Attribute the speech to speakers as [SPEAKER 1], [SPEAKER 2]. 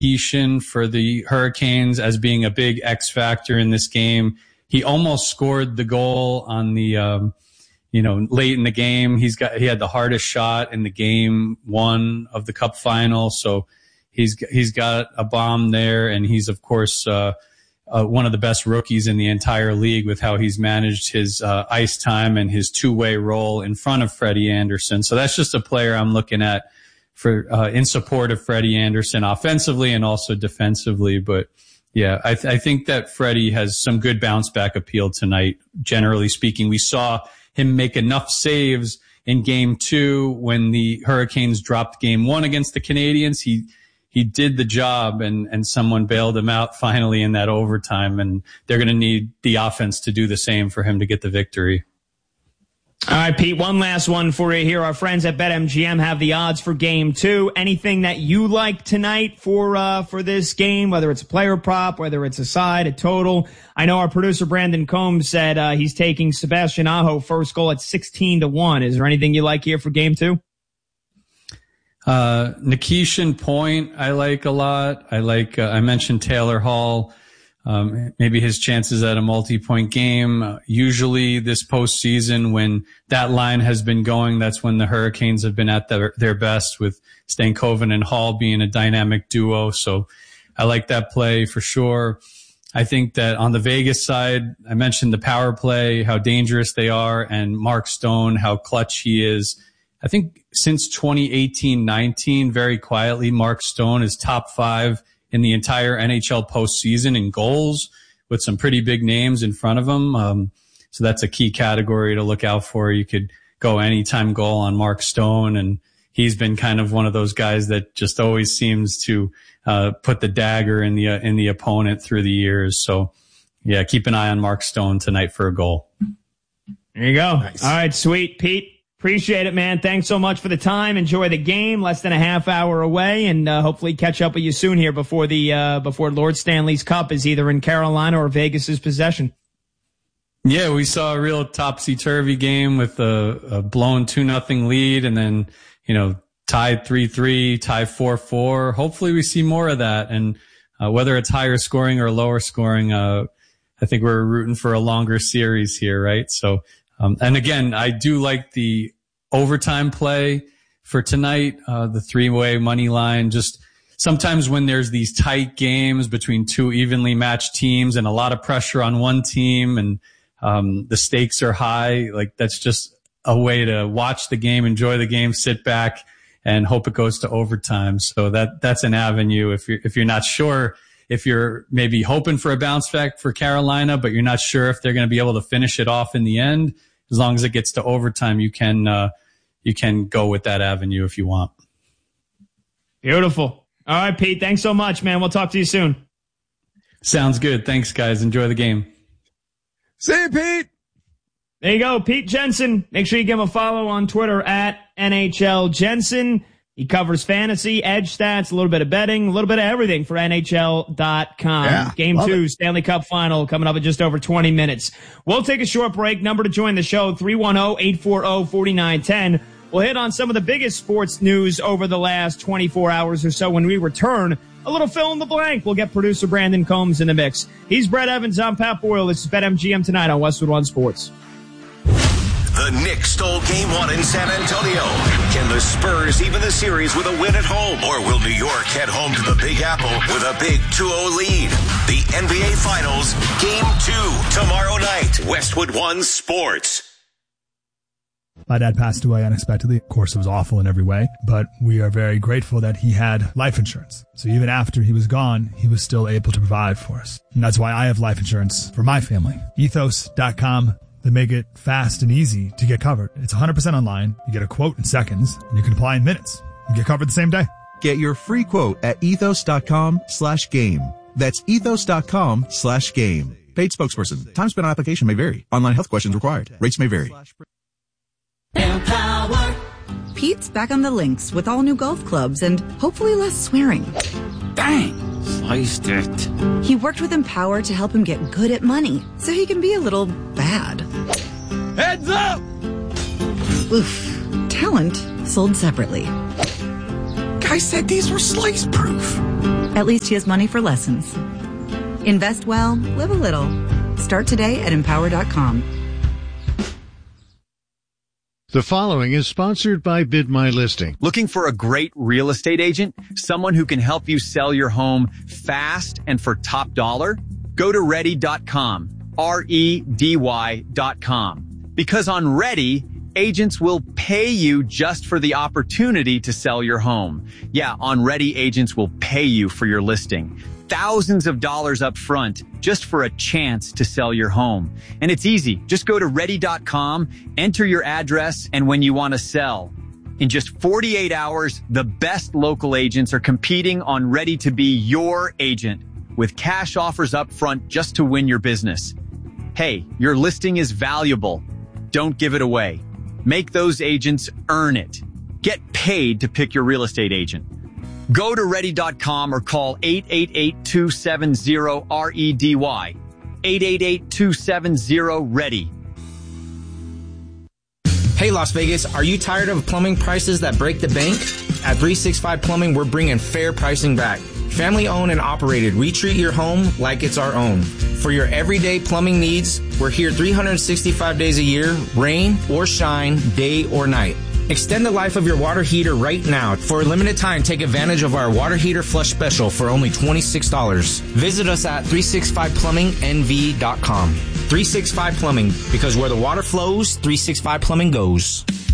[SPEAKER 1] Keishan for the Hurricanes as being a big X factor in this game. He almost scored the goal on the, late in the game. He had the hardest shot in the game 1 of the Cup final. So he's got a bomb there, and he's of course, one of the best rookies in the entire league with how he's managed his ice time and his two-way role in front of Freddie Andersen. So that's just a player I'm looking at for in support of Freddie Andersen offensively and also defensively. But yeah, I think that Freddie has some good bounce back appeal tonight. Generally speaking, we saw him make enough saves in game 2 when the Hurricanes dropped game 1 against the Canadiens. He did the job, and someone bailed him out finally in that overtime, and they're going to need the offense to do the same for him to get the victory.
[SPEAKER 2] All right, Pete, one last one for you here. Our friends at BetMGM have the odds for game 2. Anything that you like tonight for this game, whether it's a player prop, whether it's a side, a total? I know our producer Brandon Combs said he he's taking Sebastian Aho first goal at 16-1. Is there anything you like here for game 2?
[SPEAKER 1] Nikishin Point, I like a lot. I like, I mentioned Taylor Hall. Maybe his chances at a multi-point game. Usually this postseason, when that line has been going, that's when the Hurricanes have been at their best, with Stankoven and Hall being a dynamic duo. So I like that play for sure. I think that on the Vegas side, I mentioned the power play, how dangerous they are, and Mark Stone, how clutch he is. I think since 2018-19, very quietly, Mark Stone is top 5 in the entire NHL postseason in goals, with some pretty big names in front of him. So that's a key category to look out for. You could go anytime goal on Mark Stone, and he's been kind of one of those guys that just always seems to put the dagger in the opponent through the years. So yeah, keep an eye on Mark Stone tonight for a goal.
[SPEAKER 2] There you go.
[SPEAKER 3] Nice.
[SPEAKER 2] All right, sweet. Pete, appreciate it, man. Thanks so much for the time. Enjoy the game. Less than a half hour away, and hopefully catch up with you soon here before Lord Stanley's Cup is either in Carolina or Vegas's possession.
[SPEAKER 1] Yeah, we saw a real topsy-turvy game with a blown 2-0 lead, and then, tied 3-3, tied 4-4. Hopefully we see more of that. And whether it's higher scoring or lower scoring, I think we're rooting for a longer series here, right? So, and again, I do like the overtime play for tonight, the 3-way money line. Just sometimes when there's these tight games between two evenly matched teams and a lot of pressure on one team, and the stakes are high, like that's just a way to watch the game, enjoy the game, sit back, and hope it goes to overtime. So that's an avenue if you're not sure, if you're maybe hoping for a bounce back for Carolina, but you're not sure if they're going to be able to finish it off in the end. As long as it gets to overtime, you can go with that avenue if you want.
[SPEAKER 2] Beautiful. All right, Pete. Thanks so much, man. We'll talk to you soon.
[SPEAKER 1] Sounds good. Thanks, guys. Enjoy the game.
[SPEAKER 3] See you, Pete.
[SPEAKER 2] There you go, Pete Jensen. Make sure you give him a follow on Twitter at NHL Jensen. He covers fantasy, edge stats, a little bit of betting, a little bit of everything for NHL.com.
[SPEAKER 3] Yeah,
[SPEAKER 2] Game 2, Stanley Cup Final, coming up in just over 20 minutes. We'll take a short break. Number to join the show, 310-840-4910. We'll hit on some of the biggest sports news over the last 24 hours or so. When we return, a little fill in the blank. We'll get producer Brandon Combs in the mix. He's Brett Evans. I'm Pat Boyle. This is BetMGM tonight on Westwood One Sports.
[SPEAKER 4] The Knicks stole Game 1 in San Antonio. Can the Spurs even the series with a win at home? Or will New York head home to the Big Apple with a big 2-0 lead? The NBA Finals, Game 2, tomorrow night. Westwood One Sports.
[SPEAKER 5] My dad passed away unexpectedly. Of course, it was awful in every way, but we are very grateful that he had life insurance. So even after he was gone, he was still able to provide for us. And that's why I have life insurance for my family. Ethos.com. They make it fast and easy to get covered. It's 100% online. You get a quote in seconds, and you can apply in minutes. You get covered the same day.
[SPEAKER 6] Get your free quote at ethos.com/game. That's ethos.com/game. Paid spokesperson. Time spent on application may vary. Online health questions required. Rates may vary.
[SPEAKER 7] Empower. Pete's back on the links with all new golf clubs and hopefully less swearing.
[SPEAKER 8] Dang, sliced it.
[SPEAKER 7] He worked with Empower to help him get good at money so he can be a little bad.
[SPEAKER 3] Heads up!
[SPEAKER 7] Oof. Talent sold separately.
[SPEAKER 8] Guy said these were slice proof.
[SPEAKER 7] At least he has money for lessons. Invest well, live a little. Start today at Empower.com.
[SPEAKER 9] The following is sponsored by Bid My Listing.
[SPEAKER 10] Looking for a great real estate agent? Someone who can help you sell your home fast and for top dollar? Go to Ready.com. REDY.com. Because on Ready, agents will pay you just for the opportunity to sell your home. Yeah, on Ready, agents will pay you for your listing. Thousands of dollars up front just for a chance to sell your home. And it's easy. Just go to Ready.com, enter your address, and when you want to sell. In just 48 hours, the best local agents are competing on Ready to be your agent with cash offers up front just to win your business. Hey, your listing is valuable. Don't give it away. Make those agents earn it. Get paid to pick your real estate agent. Go to Ready.com or call 888-270-REDY. 888-270-READY.
[SPEAKER 11] Hey, Las Vegas, are you tired of plumbing prices that break the bank? At 365 Plumbing, we're bringing fair pricing back. Family owned and operated, we treat your home like it's our own. For your everyday plumbing needs, we're here 365 days a year, rain or shine, day or night. Extend the life of your water heater right now. For a limited time, take advantage of our water heater flush special for only $26. Visit us at 365plumbingnv.com. 365 Plumbing, because where the water flows, 365 Plumbing goes.